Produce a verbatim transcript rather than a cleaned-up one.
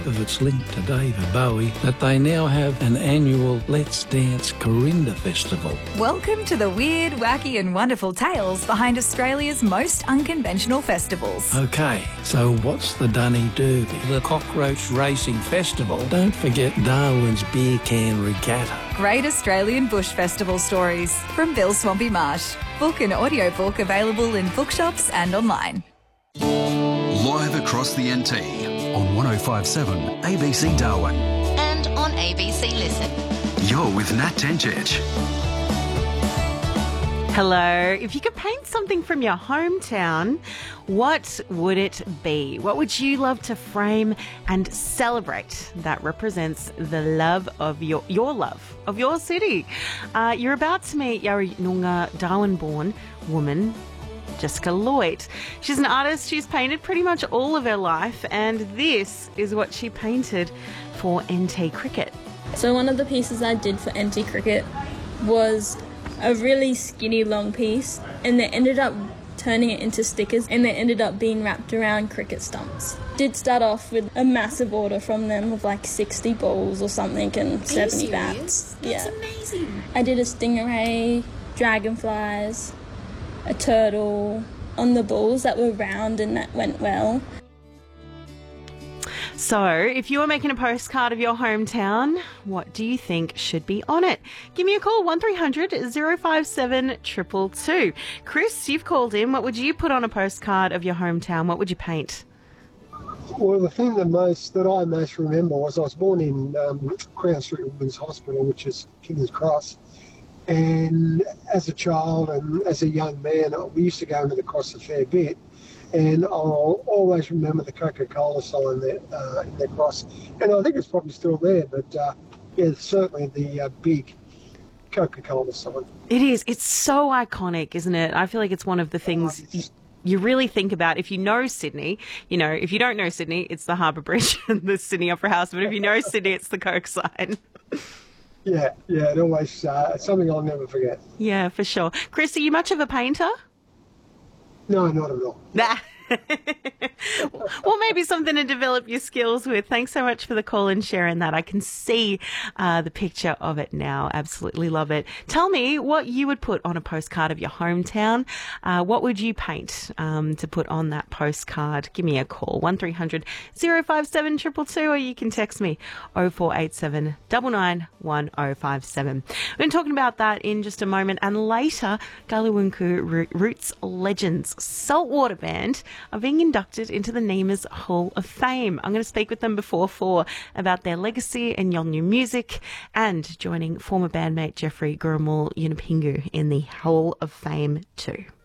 of its link to David Bowie that they now have an annual Let's Dance Corinda Festival. Welcome to the weird, wacky and wonderful tales behind Australia's most unconventional festivals. Okay, so what's the Dunny Derby? The Cockroach Racing Festival. Don't forget Darwin's Beer Can Regatta. Great Australian Bush Festival stories from Bill Swampy Marsh. Book and audiobook available in bookshops and online. Live across the N T on one oh five point seven A B C Darwin. And on A B C Listen. You're with Nat Tenchich. Hello. If you could paint something from your hometown, what would it be? What would you love to frame and celebrate that represents the love of your your love of your city? Uh, you're about to meet Yarra Noongar Darwin-born woman, Jessica Lloyd. She's an artist. She's painted pretty much all of her life, and this is what she painted for N T Cricket. So one of the pieces I did for N T Cricket was a really skinny long piece, and they ended up turning it into stickers, and they ended up being wrapped around cricket stumps. Did start off with a massive order from them of like sixty balls or something and seventy bats. That's yeah. amazing. I did a stingray, dragonflies, a turtle on the balls that were round, and that went well. So, if you were making a postcard of your hometown, what do you think should be on it? Give me a call, one three hundred, oh five seven, two two two. Chris, you've called in. What would you put on a postcard of your hometown? What would you paint? Well, the thing that most that I most remember was I was born in um, Crown Street Women's Hospital, which is King's Cross. And as a child and as a young man, we used to go into the cross a fair bit. And I'll always remember the Coca-Cola sign there uh, in the cross. And I think it's probably still there, but uh, yeah, certainly the uh, big Coca-Cola sign. It is. It's so iconic, isn't it? I feel like it's one of the things you, you really think about. If you know Sydney, you know, if you don't know Sydney, it's the Harbour Bridge and the Sydney Opera House. But if you know Sydney, it's the Coke sign. Yeah, yeah, it always, uh, it's something I'll never forget. Yeah, for sure. Chris, are you much of a painter? No, not at all. Nah. Well, maybe something to develop your skills with. Thanks so much for the call and sharing that. I can see uh, the picture of it now. Absolutely love it. Tell me what you would put on a postcard of your hometown. Uh, what would you paint um, to put on that postcard? Give me a call, one three hundred, oh five seven, two two two, or you can text me oh four eight seven, nine nine one oh five seven. We're going to talking about that in just a moment. And later, Galiwunku Roots Legends Saltwater Band are being inducted into the Nemers Hall of Fame. I'm going to speak with them before four about their legacy and your new music, and joining former bandmate Jeffrey Gurumul Yunupingu in the Hall of Fame too.